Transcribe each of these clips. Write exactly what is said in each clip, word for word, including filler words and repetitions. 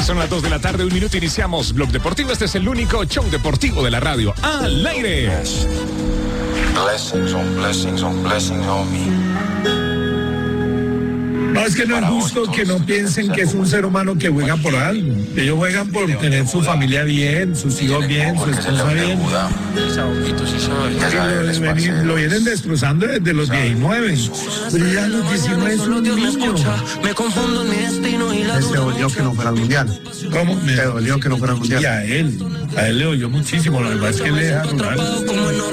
Son las dos de la tarde, un minuto, iniciamos Blog Deportivo. Este es el único show deportivo de la radio. ¡Al aire! Blessings on blessings on blessings on me. No, es que no es justo que no piensen que es un ser humano que juega por algo. Que ellos juegan por tener su familia bien, sus hijos bien, su esposa bien. Lo, lo vienen destrozando desde los diecinueve. Pero ya a los diecinueve es un niño. Me confundo en mi destino y la Me dolió que no fuera al mundial. ¿Cómo? Me dolió que no fuera al mundial. Y a él, a él le dolió muchísimo. Lo demás es que le dejaron algo.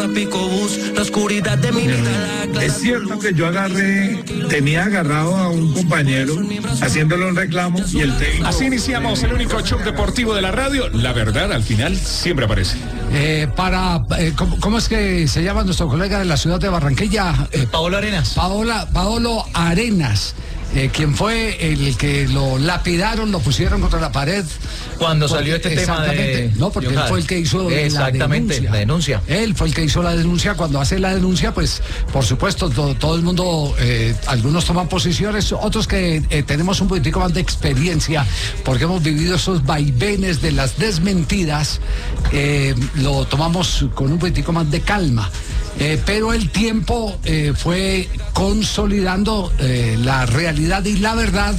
Es cierto que yo agarré, tenía agarrado a un compañero haciéndole un reclamo y el técnico. Así iniciamos el único show deportivo de la radio. La verdad al final siempre aparece. Eh, para, eh, ¿cómo, ¿cómo es que se llama nuestro colega de la ciudad de Barranquilla? Eh, Paolo Arenas. Paola, Paolo Arenas. Eh, quien fue el que lo lapidaron, lo pusieron contra la pared. Cuando salió este tema de... No, porque él fue el que hizo Exactamente, la denuncia. la denuncia. Él fue el que hizo la denuncia. Cuando hace la denuncia, pues, por supuesto, todo, todo el mundo, eh, algunos toman posiciones, otros que eh, tenemos un poquitico más de experiencia, porque hemos vivido esos vaivenes de las desmentidas, eh, lo tomamos con un poquitico más de calma. Eh, pero el tiempo eh, fue consolidando eh, la realidad y la verdad.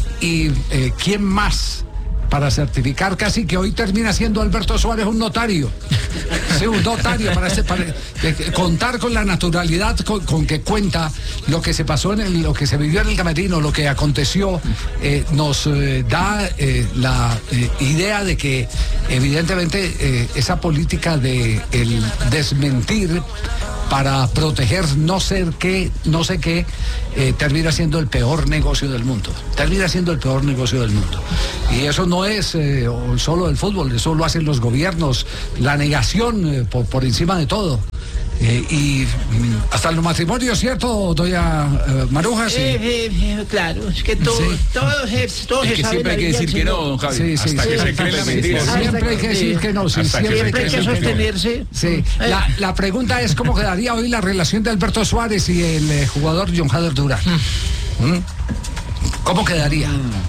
Y eh, ¿quién más para certificar casi que hoy termina siendo Alberto Suárez un notario? Sí, un notario para, este, para de, contar con la naturalidad con, con que cuenta lo que se pasó en el, lo que se vivió en el camerino, lo que aconteció, eh, nos eh, da eh, la eh, idea de que evidentemente eh, esa política de el desmentir para proteger no ser qué, no sé qué, eh, termina siendo el peor negocio del mundo. Termina siendo el peor negocio del mundo. Y eso no es eh, solo el fútbol, eso lo hacen los gobiernos, la negación eh, por, por encima de todo. Eh, y mm, hasta los matrimonios, ¿cierto, doña eh, Maruja? Sí. Eh, eh, claro, es que todo, Sí. todo, se, todo Es se que sabe. siempre hay que la vida decir que del no, Señor. don Javi. Sí, sí, hasta sí, que sí, se cree la mentira. sí. Siempre hay que decir que no. Sí, Hasta que siempre se Siempre hay que cree la mentira. sostenerse. Sí, la, la pregunta es cómo quedaría hoy la relación de Alberto Suárez y el eh, jugador John Hader Durán. ¿Mm? ¿Cómo quedaría?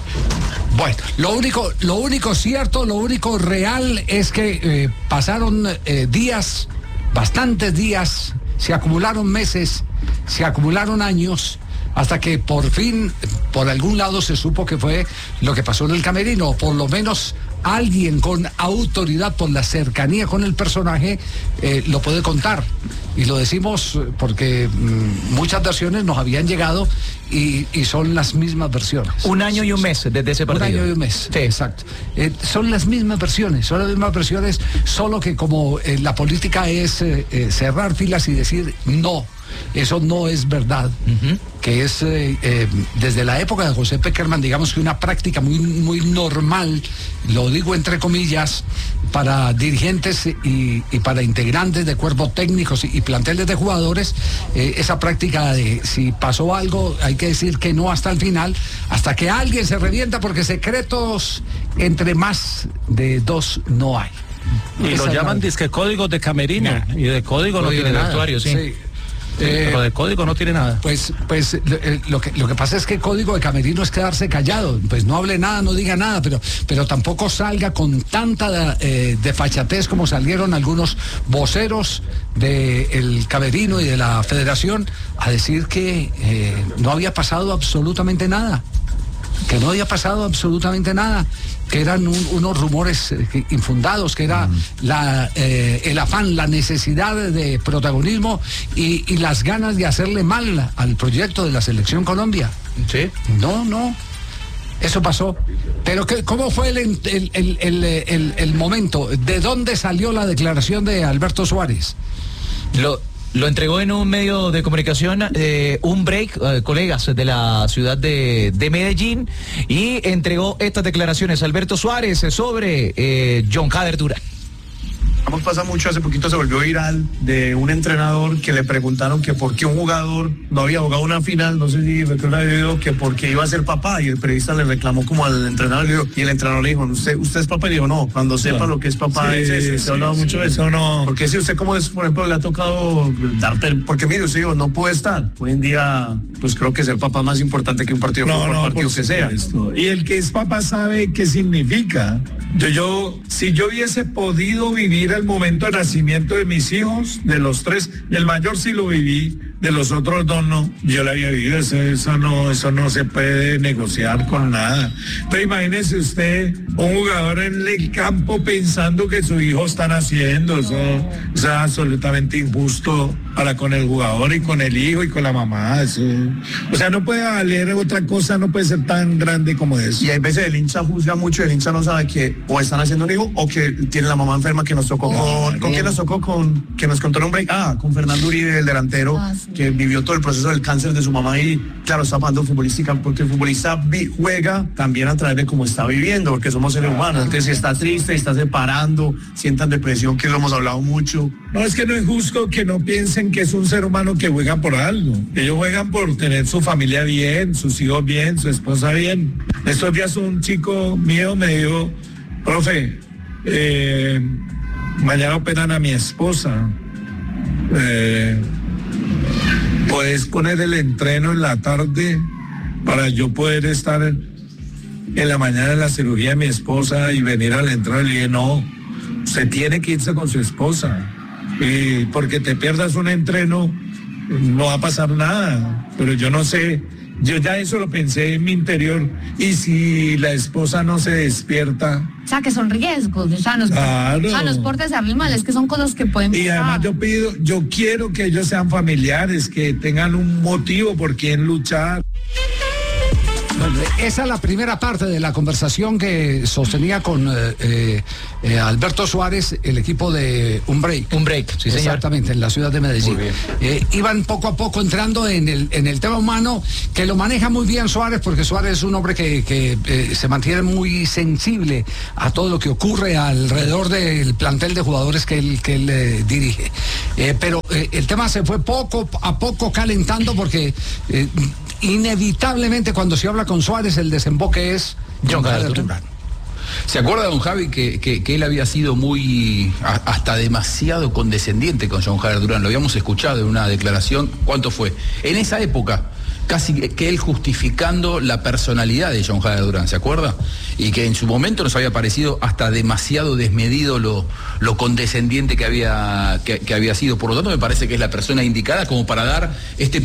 Bueno, lo único, lo único cierto, lo único real es que eh, pasaron eh, días, bastantes días, se acumularon meses, se acumularon años, hasta que por fin, por algún lado se supo que fue lo que pasó en el camerino, o por lo menos alguien con autoridad, por la cercanía con el personaje, eh, lo puede contar. Y lo decimos porque mmm, muchas versiones nos habían llegado y, y son las mismas versiones. Un año y un mes desde ese partido. Un año y un mes, Sí. exacto. Eh, son las mismas versiones, son las mismas versiones, solo que como eh, la política es eh, eh, cerrar filas y decir no, eso no es verdad, uh-huh. que es eh, eh, desde la época de José Peckerman, digamos que una práctica muy, muy normal, lo digo entre comillas, para dirigentes y, y para integrantes de cuerpos técnicos y, y planteles de jugadores, eh, esa práctica de si pasó algo hay que decir que no hasta el final, hasta que alguien se revienta, porque secretos entre más de dos no hay. Y Esa lo es llaman la... disque código de camerino, y de código no Código tiene de nada. vestuario, sí. Sí. Eh, pero de código no tiene nada. Pues, pues eh, lo que lo que pasa es que código de camerino es quedarse callado. Pues no hable nada, no diga nada, pero, pero tampoco salga con tanta eh, desfachatez como salieron algunos voceros del camerino y de la federación a decir que eh, no había pasado absolutamente nada. Que no había pasado absolutamente nada, que eran un, unos rumores eh, infundados, que era mm. la, eh, el afán, la necesidad de protagonismo y, y las ganas de hacerle mal al proyecto de la Selección Colombia. Sí. No, no, eso pasó. Pero que, ¿cómo fue el, el, el, el, el, el momento? ¿De dónde salió la declaración de Alberto Suárez? Lo... Lo entregó en un medio de comunicación, eh, un break, eh, colegas de la ciudad de, de Medellín, y entregó estas declaraciones Alberto Suárez sobre eh, John Hader Durán. Pasa mucho, hace poquito se volvió viral de un entrenador que le preguntaron que por qué un jugador no había jugado una final, no sé si recuerda el video, que porque iba a ser papá, y el periodista le reclamó como al entrenador, y el entrenador le dijo, ¿usted, usted es papá? Y le dijo, no, cuando sepa no. lo que es papá, sí, es ese, se ha hablado sí, mucho de eso, no. Porque si usted como es, por ejemplo, le ha tocado dar, porque mire, usted dijo, no puede estar, hoy en día, pues creo que ser papá es más importante que un partido, no, no, partido que sea. Y el que es papá sabe qué significa. Yo, yo, si yo hubiese podido vivir el momento de nacimiento de mis hijos, de los tres, del mayor sí lo viví, de los otros dos no, yo la había vivido, eso, eso no, eso no se puede negociar con nada. Pero imagínese usted, un jugador en el campo pensando que su hijo está naciendo, eso, eso es absolutamente injusto para con el jugador y con el hijo y con la mamá, eso, o sea, no puede valer otra cosa, no puede ser tan grande como eso. Y a veces el hincha juzga mucho, el hincha no sabe que o están haciendo un hijo o que tiene la mamá enferma, que nos tocó oh, con, ¿con quién nos tocó? Con, que nos contó un break, ah, con Fernando Uribe, el delantero, ah, sí. que vivió todo el proceso del cáncer de su mamá y claro, está pasando futbolística, porque el futbolista vi, juega también a través de cómo está viviendo, porque somos seres humanos, entonces si está triste, está separando, sientan depresión, que lo hemos hablado mucho. No, es que no es justo que no piensen que es un ser humano que juega por algo, ellos juegan por tener su familia bien, sus hijos bien, su esposa bien. Estos días un chico mío me dijo, profe, eh, mañana operan a mi esposa, eh, ¿puedes poner el entreno en la tarde para yo poder estar en, en la mañana en la cirugía de mi esposa y venir al entreno? Le dije, no, usted tiene que irse con su esposa, y porque te pierdas un entreno no va a pasar nada, pero yo no sé, yo ya eso lo pensé en mi interior, y si la esposa no se despierta. O sea, que son riesgos, o sea, no es, claro. o sea, no es por desearle mal, es que son cosas que pueden pasar. Y además yo pido, yo quiero que ellos sean familiares, que tengan un motivo por quien luchar. Bueno, esa es la primera parte de la conversación que sostenía con eh, eh, Alberto Suárez, el equipo de Un Break. Un Break, sí, señor. Exactamente, en la ciudad de Medellín. Eh, iban poco a poco entrando en el, en el tema humano, que lo maneja muy bien Suárez, porque Suárez es un hombre que, que eh, se mantiene muy sensible a todo lo que ocurre alrededor del plantel de jugadores que él, que él eh, dirige. Eh, pero eh, el tema se fue poco a poco calentando, porque eh, inevitablemente cuando se habla con Suárez el desemboque es John Jader Durán. ¿Se acuerda, don Javi, que, que, que él había sido muy, a, hasta demasiado condescendiente con John Jader Durán? Lo habíamos escuchado en una declaración. ¿Cuánto fue? En esa época, casi que él justificando la personalidad de John Jader Durán, ¿se acuerda? Y que en su momento nos había parecido hasta demasiado desmedido lo, lo condescendiente que había, que, que había sido. Por lo tanto, me parece que es la persona indicada como para dar este